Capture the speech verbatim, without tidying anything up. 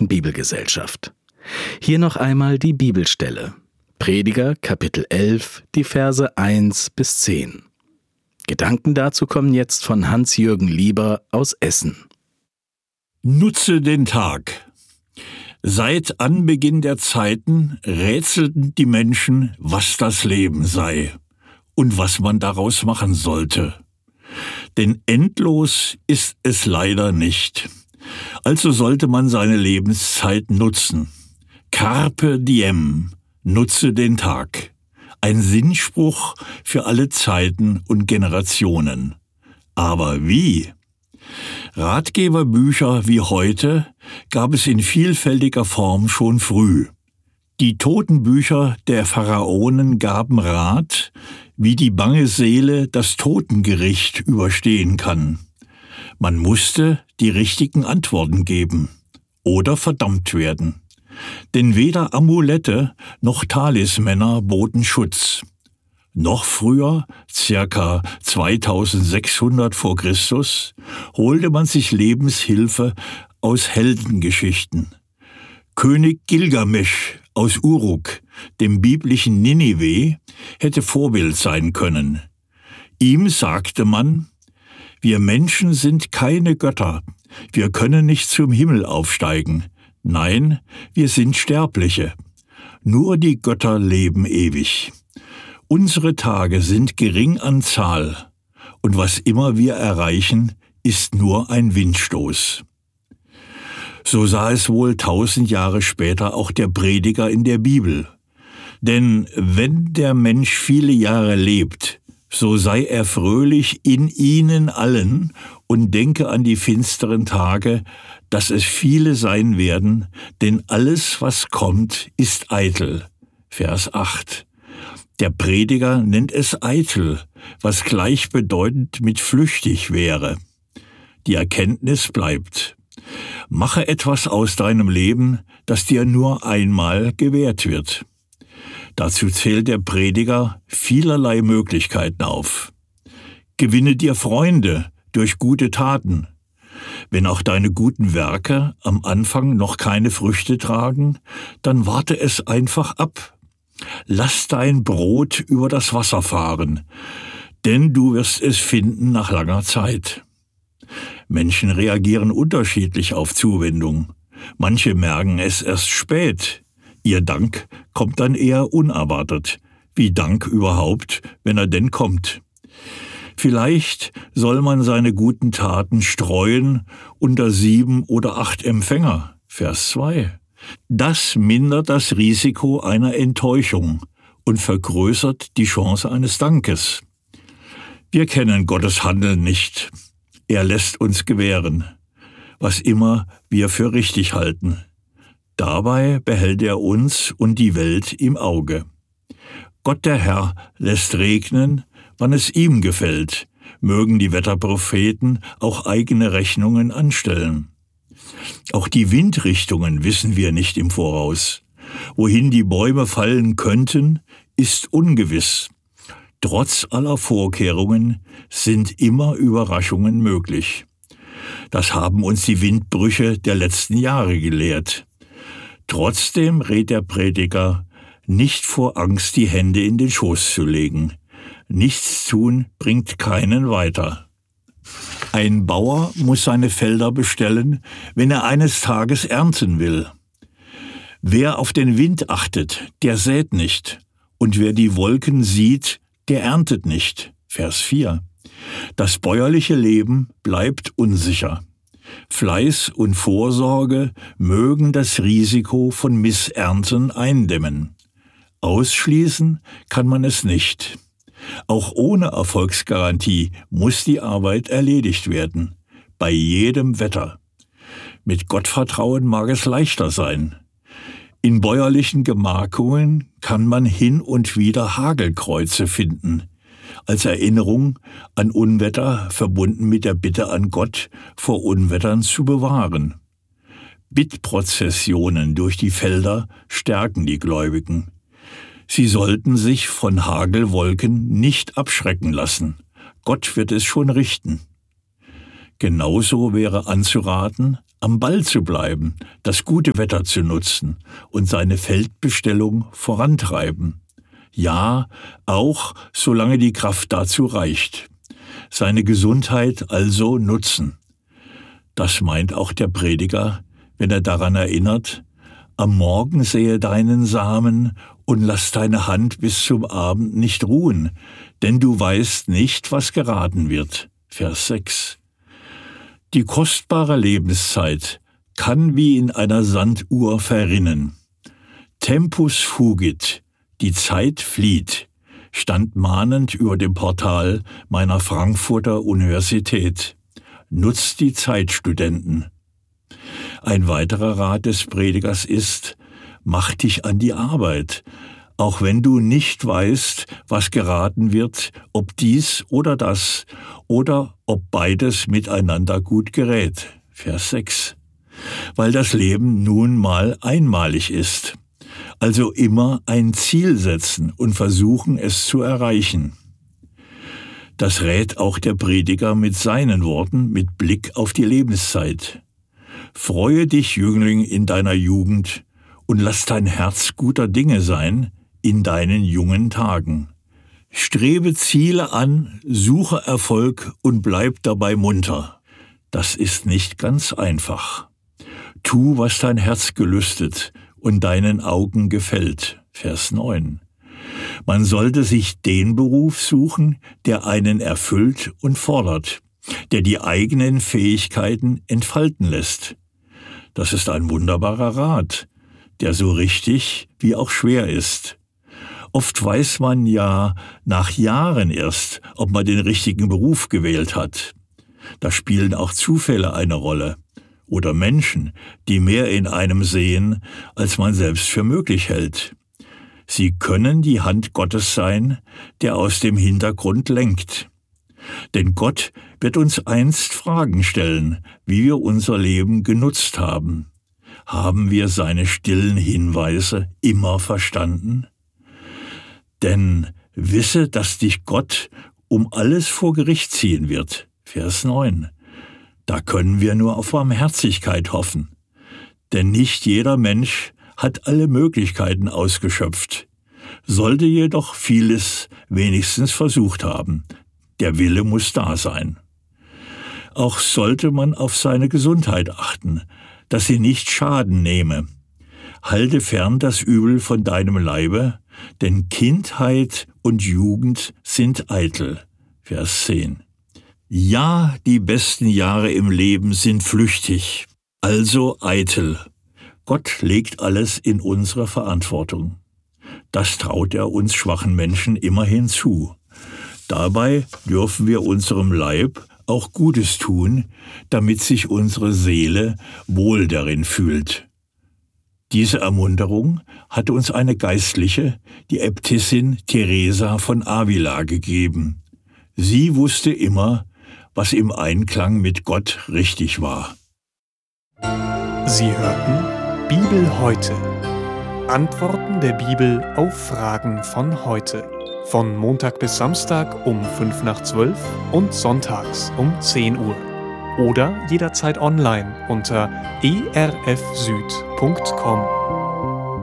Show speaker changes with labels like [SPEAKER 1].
[SPEAKER 1] Evangelischen Bibelgesellschaft. Hier noch einmal die Bibelstelle. Prediger, Kapitel elf, die Verse eins bis zehn. Gedanken dazu kommen jetzt von Hans-Jürgen Lieber aus Essen.
[SPEAKER 2] Nutze den Tag. Seit Anbeginn der Zeiten rätselten die Menschen, was das Leben sei und was man daraus machen sollte. Denn endlos ist es leider nicht. Also sollte man seine Lebenszeit nutzen. Carpe diem, nutze den Tag. Ein Sinnspruch für alle Zeiten und Generationen. Aber wie? Ratgeberbücher wie heute gab es in vielfältiger Form schon früh. Die Totenbücher der Pharaonen gaben Rat, wie die bange Seele das Totengericht überstehen kann. Man musste die richtigen Antworten geben oder verdammt werden. Denn weder Amulette noch Talismänner boten Schutz. Noch früher, circa zweitausendsechshundert vor Christus, holte man sich Lebenshilfe aus Heldengeschichten. König Gilgamesch aus Uruk, dem biblischen Ninive, hätte Vorbild sein können. Ihm sagte man: Wir Menschen sind keine Götter, wir können nicht zum Himmel aufsteigen. Nein, wir sind Sterbliche. Nur die Götter leben ewig. Unsere Tage sind gering an Zahl, und was immer wir erreichen, ist nur ein Windstoß. So sah es wohl tausend Jahre später auch der Prediger in der Bibel. Denn wenn der Mensch viele Jahre lebt, so sei er fröhlich in ihnen allen und denke an die finsteren Tage, dass es viele sein werden, denn alles, was kommt, ist eitel. Vers acht. Der Prediger nennt es eitel, was gleichbedeutend mit flüchtig wäre. Die Erkenntnis bleibt: Mache etwas aus deinem Leben, das dir nur einmal gewährt wird. Dazu zählt der Prediger vielerlei Möglichkeiten auf. Gewinne dir Freunde durch gute Taten. Wenn auch deine guten Werke am Anfang noch keine Früchte tragen, dann warte es einfach ab. Lass dein Brot über das Wasser fahren, denn du wirst es finden nach langer Zeit. Menschen reagieren unterschiedlich auf Zuwendung. Manche merken es erst spät. Ihr Dank kommt dann eher unerwartet. Wie Dank überhaupt, wenn er denn kommt? Vielleicht soll man seine guten Taten streuen unter sieben oder acht Empfänger. Vers zwei. Das mindert das Risiko einer Enttäuschung und vergrößert die Chance eines Dankes. Wir kennen Gottes Handeln nicht. Er lässt uns gewähren, was immer wir für richtig halten. Dabei behält er uns und die Welt im Auge. Gott der Herr lässt regnen, wann es ihm gefällt, mögen die Wetterpropheten auch eigene Rechnungen anstellen. Auch die Windrichtungen wissen wir nicht im Voraus. Wohin die Bäume fallen könnten, ist ungewiss. Trotz aller Vorkehrungen sind immer Überraschungen möglich. Das haben uns die Windbrüche der letzten Jahre gelehrt. Trotzdem rät der Prediger, nicht vor Angst die Hände in den Schoß zu legen. Nichts tun bringt keinen weiter. Ein Bauer muss seine Felder bestellen, wenn er eines Tages ernten will. Wer auf den Wind achtet, der sät nicht, und wer die Wolken sieht, der erntet nicht. Vers vier. Das bäuerliche Leben bleibt unsicher. Fleiß und Vorsorge mögen das Risiko von Missernten eindämmen. Ausschließen kann man es nicht. Auch ohne Erfolgsgarantie muss die Arbeit erledigt werden, bei jedem Wetter. Mit Gottvertrauen mag es leichter sein. In bäuerlichen Gemarkungen kann man hin und wieder Hagelkreuze finden, als Erinnerung an Unwetter verbunden mit der Bitte an Gott, vor Unwettern zu bewahren. Bittprozessionen durch die Felder stärken die Gläubigen. Sie sollten sich von Hagelwolken nicht abschrecken lassen. Gott wird es schon richten. Genauso wäre anzuraten, am Ball zu bleiben, das gute Wetter zu nutzen und seine Feldbestellung vorantreiben. Ja, auch solange die Kraft dazu reicht. Seine Gesundheit also nutzen. Das meint auch der Prediger, wenn er daran erinnert: Am Morgen sähe deinen Samen und lass deine Hand bis zum Abend nicht ruhen, denn du weißt nicht, was geraten wird. Vers sechs. Die kostbare Lebenszeit kann wie in einer Sanduhr verrinnen. Tempus fugit, die Zeit flieht, stand mahnend über dem Portal meiner Frankfurter Universität. Nutzt die Zeit, Studenten. Ein weiterer Rat des Predigers ist: Mach dich an die Arbeit, auch wenn du nicht weißt, was geraten wird, ob dies oder das oder ob beides miteinander gut gerät. Vers sechs. Weil das Leben nun mal einmalig ist. Also immer ein Ziel setzen und versuchen, es zu erreichen. Das rät auch der Prediger mit seinen Worten mit Blick auf die Lebenszeit. Freue dich, Jüngling, in deiner Jugend und lass dein Herz guter Dinge sein in deinen jungen Tagen. Strebe Ziele an, suche Erfolg und bleib dabei munter. Das ist nicht ganz einfach. Tu, was dein Herz gelüstet und deinen Augen gefällt. Vers neun. Man sollte sich den Beruf suchen, der einen erfüllt und fordert, der die eigenen Fähigkeiten entfalten lässt. Das ist ein wunderbarer Rat, der so richtig wie auch schwer ist. Oft weiß man ja nach Jahren erst, ob man den richtigen Beruf gewählt hat. Da spielen auch Zufälle eine Rolle oder Menschen, die mehr in einem sehen, als man selbst für möglich hält. Sie können die Hand Gottes sein, der aus dem Hintergrund lenkt. Denn Gott wird uns einst Fragen stellen, wie wir unser Leben genutzt haben. Haben wir seine stillen Hinweise immer verstanden? Denn wisse, dass dich Gott um alles vor Gericht ziehen wird. Vers neun. Da können wir nur auf Barmherzigkeit hoffen. Denn nicht jeder Mensch hat alle Möglichkeiten ausgeschöpft, sollte jedoch vieles wenigstens versucht haben. Der Wille muss da sein. Auch sollte man auf seine Gesundheit achten, dass sie nicht Schaden nehme. Halte fern das Übel von deinem Leibe, denn Kindheit und Jugend sind eitel. Vers zehn. Ja, die besten Jahre im Leben sind flüchtig, also eitel. Gott legt alles in unsere Verantwortung. Das traut er uns schwachen Menschen immerhin zu. Dabei dürfen wir unserem Leib auch Gutes tun, damit sich unsere Seele wohl darin fühlt. Diese Ermunterung hat uns eine Geistliche, die Äbtissin Teresa von Avila, gegeben. Sie wusste immer, was im Einklang mit Gott richtig war.
[SPEAKER 3] Sie hörten Bibel heute. Antworten der Bibel auf Fragen von heute. Von Montag bis Samstag um fünf nach zwölf und sonntags um zehn Uhr. Oder jederzeit online unter e r f süd punkt com.